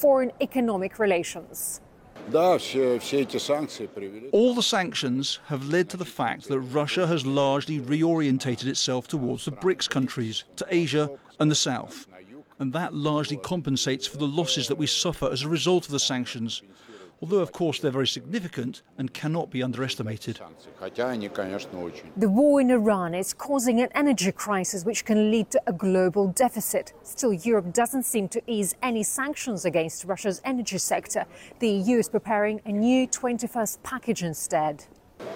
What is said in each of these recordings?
foreign economic relations. All the sanctions have led to the fact that Russia has largely reorientated itself towards the BRICS countries, to Asia and the South. And that largely compensates for the losses that we suffer as a result of the sanctions, although of course they're very significant and cannot be underestimated. The war in Iran is causing an energy crisis which can lead to a global deficit. Still, Europe doesn't seem to ease any sanctions against Russia's energy sector. The EU is preparing a new 21st package instead.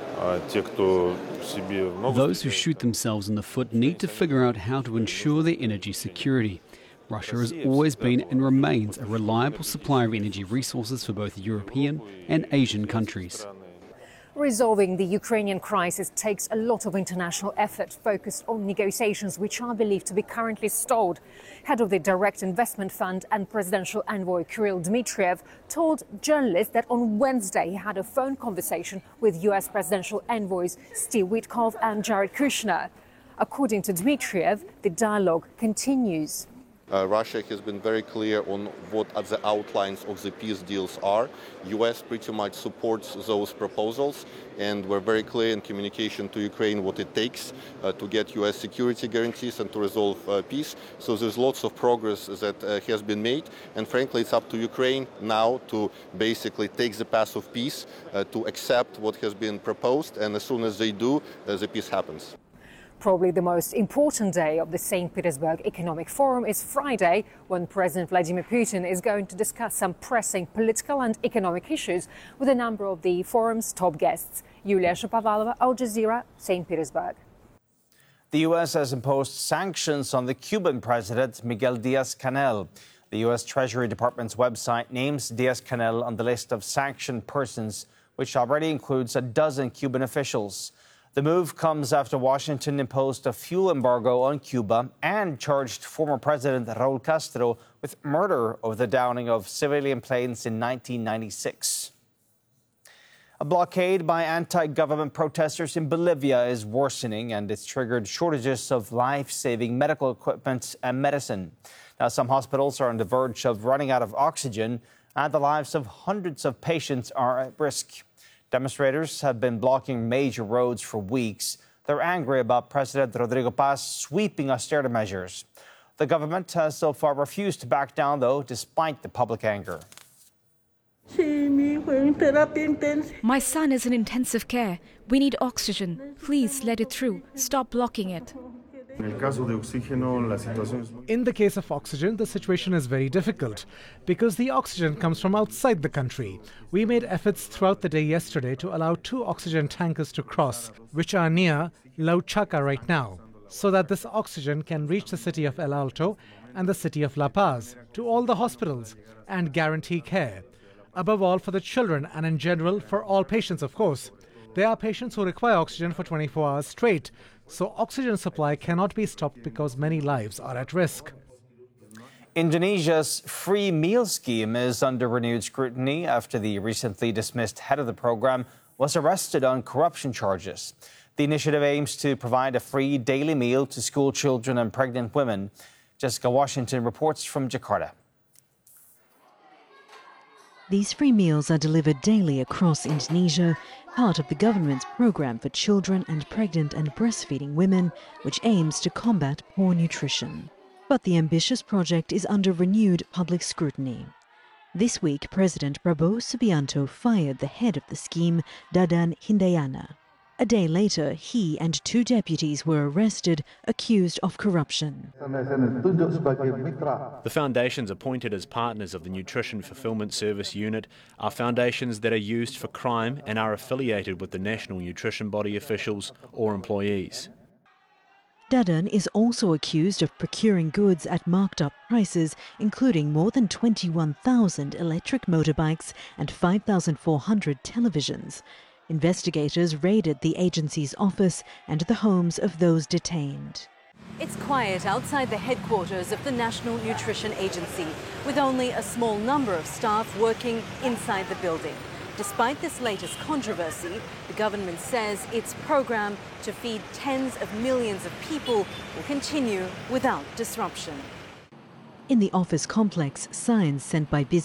Those who shoot themselves in the foot need to figure out how to ensure their energy security. Russia has always been and remains a reliable supplier of energy resources for both European and Asian countries. Resolving the Ukrainian crisis takes a lot of international effort focused on negotiations which are believed to be currently stalled. Head of the Direct Investment Fund and presidential envoy Kirill Dmitriev told journalists that on Wednesday he had a phone conversation with US presidential envoys Steve Witkoff and Jared Kushner. According to Dmitriev, the dialogue continues. Russia has been very clear on what the outlines of the peace deals are. US pretty much supports those proposals, and we're very clear in communication to Ukraine what it takes to get US security guarantees and to resolve peace. So there's lots of progress that has been made, and frankly it's up to Ukraine now to basically take the path of peace, to accept what has been proposed, and as soon as they do, the peace happens. Probably the most important day of the St. Petersburg Economic Forum is Friday, when President Vladimir Putin is going to discuss some pressing political and economic issues with a number of the forum's top guests. Yulia Shapovalova, Al Jazeera, St. Petersburg. The U.S. has imposed sanctions on the Cuban president, Miguel Diaz-Canel. The U.S. Treasury Department's website names Diaz-Canel on the list of sanctioned persons, which already includes a dozen Cuban officials. The move comes after Washington imposed a fuel embargo on Cuba and charged former President Raul Castro with murder over the downing of civilian planes in 1996. A blockade by anti-government protesters in Bolivia is worsening, and it's triggered shortages of life-saving medical equipment and medicine. Now, some hospitals are on the verge of running out of oxygen, and the lives of hundreds of patients are at risk. Demonstrators have been blocking major roads for weeks. They're angry about President Rodrigo Paz sweeping austerity measures. The government has so far refused to back down, though, despite the public anger. My son is in intensive care. We need oxygen. Please let it through. Stop blocking it. In the case of oxygen, the situation is very difficult because the oxygen comes from outside the country. We made efforts throughout the day yesterday to allow 2 oxygen tankers to cross, which are near La Uchaca right now, so that this oxygen can reach the city of El Alto and the city of La Paz, to all the hospitals, and guarantee care. Above all, for the children and in general for all patients, of course. There are patients who require oxygen for 24 hours straight, so oxygen supply cannot be stopped because many lives are at risk. Indonesia's free meal scheme is under renewed scrutiny after the recently dismissed head of the program was arrested on corruption charges. The initiative aims to provide a free daily meal to school children and pregnant women. Jessica Washington reports from Jakarta. These free meals are delivered daily across Indonesia, part of the government's program for children and pregnant and breastfeeding women, which aims to combat poor nutrition. But the ambitious project is under renewed public scrutiny. This week, President Prabowo Subianto fired the head of the scheme, Dadan Hindayana. A day later, he and 2 deputies were arrested, accused of corruption. The foundations appointed as partners of the Nutrition Fulfillment Service Unit are foundations that are used for crime and are affiliated with the National Nutrition Body officials or employees. Dadan is also accused of procuring goods at marked-up prices, including more than 21,000 electric motorbikes and 5,400 televisions. Investigators raided the agency's office and the homes of those detained. It's quiet outside the headquarters of the National Nutrition Agency, with only a small number of staff working inside the building. Despite this latest controversy, the government says its program to feed tens of millions of people will continue without disruption. In the office complex, signs sent by business